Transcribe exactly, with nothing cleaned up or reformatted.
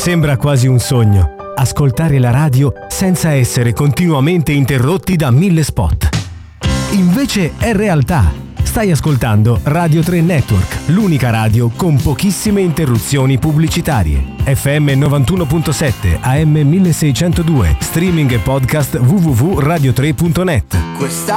Sembra quasi un sogno, ascoltare la radio senza essere continuamente interrotti da mille spot. Invece è realtà. Stai ascoltando Radio tre Network, l'unica radio con pochissime interruzioni pubblicitarie. F M novantuno virgola sette, A M milleseicentodue, streaming e podcast w w w punto radio tre punto net. Questa